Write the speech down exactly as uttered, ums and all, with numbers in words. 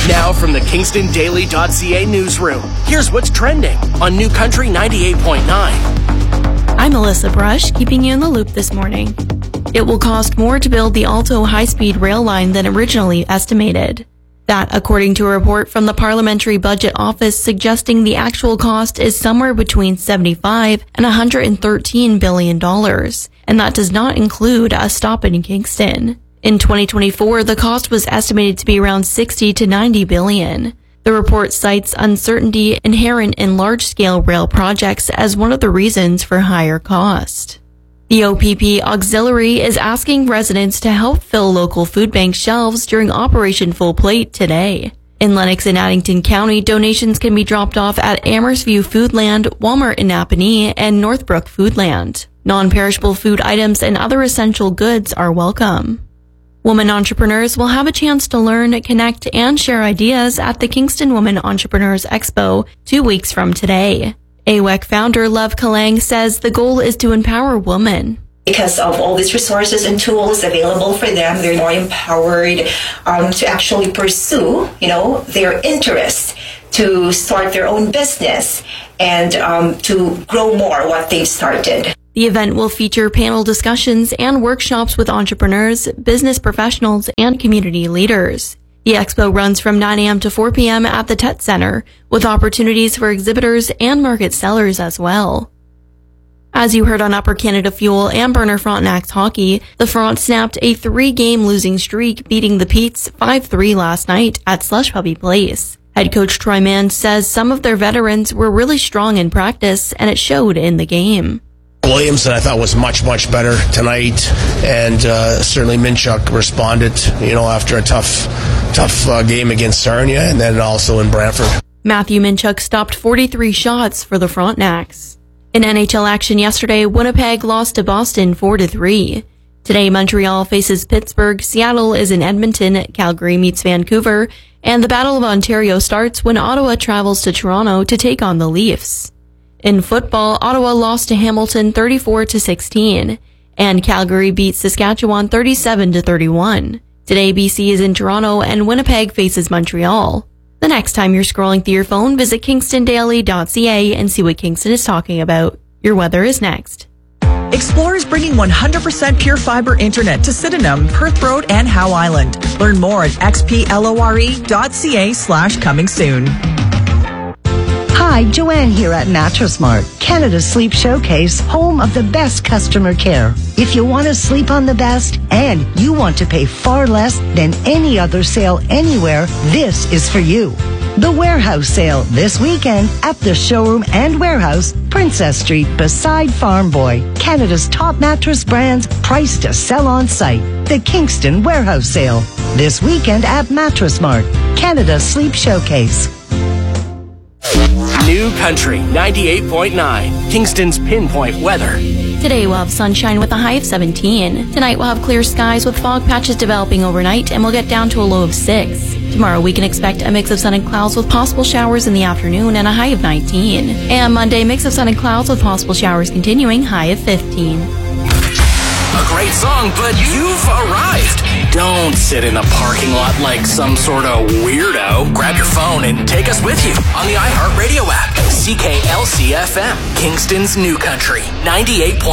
Now from the Kingston Daily dot C A newsroom, here's what's trending on New Country ninety-eight point nine. I'm Alyssa Brush, keeping you in the loop this morning. It will cost more to build the Alto high-speed rail line than originally estimated. That, according to a report from the Parliamentary Budget Office suggesting the actual cost is somewhere between seventy-five and one hundred thirteen billion dollars, and that does not include a stop in Kingston. In twenty twenty-four, the cost was estimated to be around sixty to ninety billion. The report cites uncertainty inherent in large-scale rail projects as one of the reasons for higher cost. The O P P Auxiliary is asking residents to help fill local food bank shelves during Operation Full Plate today. In Lennox and Addington County, donations can be dropped off at Amherstview Foodland, Walmart in Napanee, and Northbrook Foodland. Non-perishable food items and other essential goods are welcome. Women entrepreneurs will have a chance to learn, connect, and share ideas at the Kingston Women Entrepreneurs Expo two weeks from today. A W E C founder Love Kalang says the goal is to empower women. Because of all these resources and tools available for them, they're more empowered um, to actually pursue, you know, their interests, to start their own business, and um, to grow more what they've started. The event will feature panel discussions and workshops with entrepreneurs, business professionals, and community leaders. The expo runs from nine a.m. to four p.m. at the T E T Center, with opportunities for exhibitors and market sellers as well. As you heard on Upper Canada Fuel and Burner Frontenac's hockey, the Front snapped a three-game losing streak, beating the Petes five three last night at Slush Puppy Place. Head coach Troy Mann says some of their veterans were really strong in practice, and it showed in the game. Williamson, I thought, was much, much better tonight, and uh, certainly Minchuk responded, you know, after a tough, tough uh, game against Sarnia, and then also in Brantford. Matthew Minchuk stopped forty-three shots for the Frontenacs. In N H L action yesterday, Winnipeg lost to Boston four to three. Today, Montreal faces Pittsburgh, Seattle is in Edmonton, Calgary meets Vancouver, and the Battle of Ontario starts when Ottawa travels to Toronto to take on the Leafs. In football, Ottawa lost to Hamilton thirty-four to sixteen, and Calgary beat Saskatchewan thirty-seven to thirty-one. Today, B C is in Toronto and Winnipeg faces Montreal. The next time you're scrolling through your phone, visit Kingston Daily dot C A and see what Kingston is talking about. Your weather is next. Explore is bringing one hundred percent pure fiber internet to Sydenham, Perth Road, and Howe Island. Learn more at xplore dot C A slash coming soon. Hi, Joanne here at Mattress Mart, Canada's Sleep Showcase, home of the best customer care. If you want to sleep on the best and you want to pay far less than any other sale anywhere, this is for you. The Warehouse Sale this weekend at the showroom and warehouse, Princess Street, beside Farm Boy. Canada's top mattress brands priced to sell on site. The Kingston Warehouse Sale this weekend at Mattress Mart, Canada's Sleep Showcase. New Country ninety-eight point nine, Kingston's pinpoint weather. Today we'll have sunshine with a high of seventeen. Tonight we'll have clear skies with fog patches developing overnight, and we'll get down to a low of six. Tomorrow we can expect a mix of sun and clouds with possible showers in the afternoon and a high of nineteen. And Monday, mix of sun and clouds with possible showers continuing, high of fifteen. A great song, but you've arrived. Don't sit in the parking lot like some sort of weirdo. Grab your phone and take us with you on the iHeartRadio app. C K L C F M, Kingston's New Country ninety-eight point nine.